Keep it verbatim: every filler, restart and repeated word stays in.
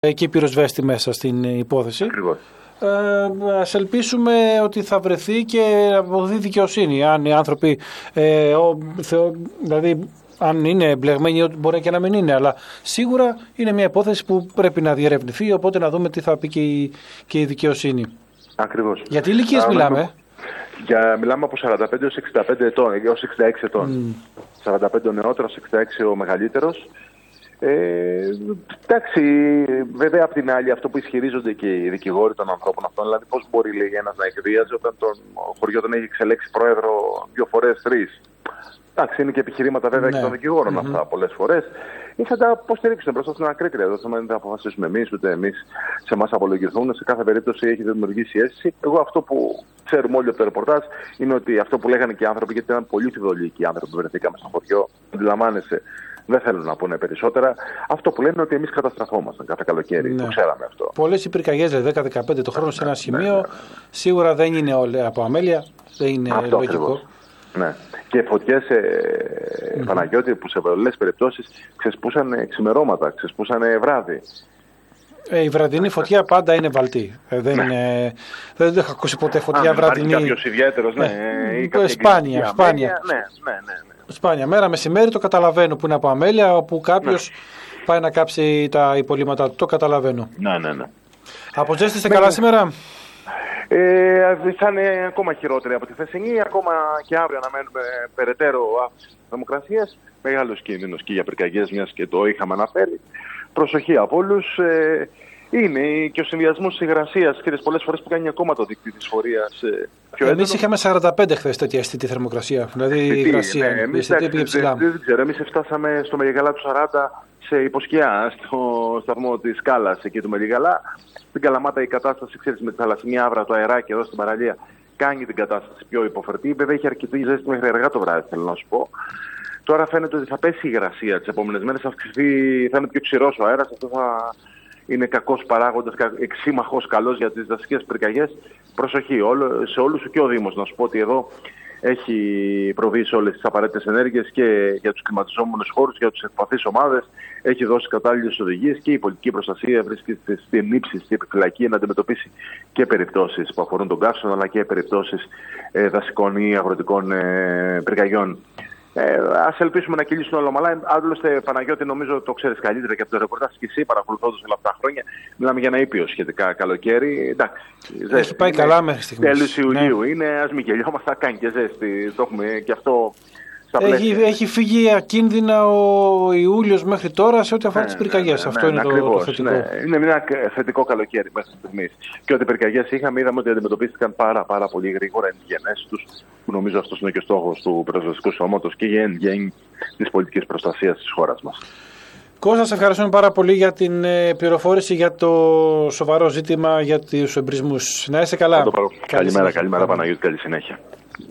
εκεί πυροσβέστη μέσα στην υπόθεση. Ακριβώς. Ε, ας ελπίσουμε ότι θα βρεθεί και αποδοθεί δικαιοσύνη. Αν οι άνθρωποι, ε, ο, θεω, δηλαδή αν είναι μπλεγμένοι, μπορεί και να μην είναι, αλλά σίγουρα είναι μια υπόθεση που πρέπει να διερευνηθεί, οπότε να δούμε τι θα πει και η, και η δικαιοσύνη. Ακριβώς. Για τι ηλικίες μιλάμε? Για, μιλάμε από σαράντα πέντε έως εξήντα πέντε ετών, έως εξήντα έξι ετών. Mm. σαράντα πέντε ο νεότερος, εξήντα έξι ο μεγαλύτερος. Ε, εντάξει, βέβαια απ' την άλλη αυτό που ισχυρίζονται και οι δικηγόροι των ανθρώπων αυτών, δηλαδή πώς μπορεί, λέει, ένας να εκβίαζε όταν τον χωριό τον έχει εξελέξει πρόεδρο δύο φορές, τρεις. Εντάξει, είναι και επιχειρήματα βέβαια ναι. και των δικηγόρων mm-hmm. αυτά πολλές φορές. Ή θα τα υποστηρίξουν μπροστά στην ακρίτρια. Δεν θα τα αποφασίσουμε εμείς, ούτε εμείς σε εμάς απολογηθούν. Σε κάθε περίπτωση έχει δημιουργήσει αίσθηση. Εγώ αυτό που ξέρουμε όλοι από το ρεπορτάζ είναι ότι αυτό που λέγανε και οι άνθρωποι, γιατί ήταν πολύ φιδωλικοί οι άνθρωποι που βρεθήκαμε στο χωριό, αντιλαμβάνεσαι. Δεν θέλουν να πούνε περισσότερα. Αυτό που λένε είναι ότι εμείς καταστραφόμασταν κάθε καλοκαίρι. Ναι. Το ξέραμε αυτό. Πολλές οι πυρκαγιές, δέκα δεκαπέντε το χρόνο σε ένα σημείο. Ναι, ναι, ναι. Σίγουρα δεν είναι όλα από αμέλεια. Δεν είναι αυτό λογικό. Ακριβώς. Ναι. Και φωτιές, ε, mm-hmm. Παναγιώτη, που σε πολλές περιπτώσεις ξεσπούσαν ξημερώματα, ξεσπούσαν βράδυ. Ε, η βραδινή φωτιά πάντα είναι βαλτή. Ε, δεν, ναι. είναι, δεν έχω ακούσει ποτέ φωτιά Α, βραδινή. Υπάρχει κάποιος ιδιαίτερος, ναι. ναι. Σπάνια, σπάνια. Ναι, ναι, ναι, ναι. Σπάνια. Μέρα μεσημέρι το καταλαβαίνω που είναι από αμέλεια, όπου κάποιος ναι. πάει να κάψει τα υπολείμματα του. Το καταλαβαίνω. Ναι, ναι, ναι. Από ζέστησε καλά ναι. σήμερα. Ε, θα είναι ακόμα χειρότερη από τη χθεσινή, ακόμα και αύριο αναμένουμε περαιτέρω αύξηση της θερμοκρασίας. Μεγάλος κίνδυνος και για πυρκαγιές, μιας και το είχαμε αναφέρει. Προσοχή από όλους. Ε, είναι και ο συνδυασμός της υγρασίας, ξέρεις, πολλές φορές που κάνει ακόμα το δίκτυο της φορείας ε, πιο έντονο. Εμείς είχαμε σαράντα πέντε χθες τέτοια αισθητή θερμοκρασία, δηλαδή η υγρασία. Ναι, εμείς, εντάξει, δεν, δεν, δεν ξέρω, εμείς φτάσαμε στο Μεριγαλά του σαράντα σε υποσκιά, στο σταθμό της Σκάλας εκεί του Μεριγαλά. Στην Καλαμάτα η κατάσταση, ξέρεις, με τη θαλασσινή άβρα, το αεράκι εδώ στην παραλία, κάνει την κατάσταση πιο υποφερτή. Βέβαια έχει αρκετή ζέστη μέχρι αργά το βράδυ, θέλω να σου πω. Τώρα φαίνεται ότι θα πέσει η υγρασία τις επόμενες μέρες, θα αυξηθεί, θα είναι πιο ξηρός ο αέρας. Αυτό θα είναι κακός παράγοντας, εξήμαχος καλός για τις δασικές πυρκαγιές. Προσοχή, όλο, σε όλους και ο Δήμος, να σου πω ότι εδώ έχει προβεί σε όλες τις απαραίτητες ενέργειες και για τους κλιματιζόμενους χώρους, για τους ευπαθείς ομάδες. Έχει δώσει κατάλληλες οδηγίες και η πολιτική προστασία βρίσκεται στην ύψιστη επιφυλακή να αντιμετωπίσει και περιπτώσεις που αφορούν τον καύσωνα, αλλά και περιπτώσεις ε, δασικών ή αγροτικών ε, πυρκαγιών. Ε, ας ελπίσουμε να κυλήσουν όλα ομαλά. Άλλωστε, Παναγιώτη, νομίζω το ξέρεις καλύτερα και από το ρεπορτάζ και εσύ, παρακολουθώντας όλα αυτά τα χρόνια. Μιλάμε για ένα ήπιο σχετικά καλοκαίρι. Εντάξει, ζέστη. Έχει πάει καλά μέχρι στιγμής. Τέλος Ιουλίου ναι. είναι, ας μην γελιόμαστε, θα κάνει και ζέστη. Το έχουμε και αυτό. Έχει, έχει φύγει ακίνδυνα ο Ιούλιος μέχρι τώρα σε ό,τι αφορά ναι, τις πυρκαγιές. Ναι, ναι, αυτό ναι, είναι ναι, το, το θετικό. Ναι. Είναι ένα θετικό καλοκαίρι μέχρι στιγμής. Και ό,τι πυρκαγιές είχαμε, είδαμε ότι αντιμετωπίστηκαν πάρα, πάρα πολύ γρήγορα εν γέννες τους, που νομίζω αυτός είναι και ο στόχος του Πυροσβεστικού Σώματος και εν γέννη της πολιτικής προστασίας της χώρας μας. Κώστα, σε ευχαριστούμε πάρα πολύ για την πληροφόρηση για το σοβαρό ζήτημα για τους εμπρισμούς. Να είσαι καλά. Καλημέρα, καλημέρα Παναγιώτη, καλή συνέχεια.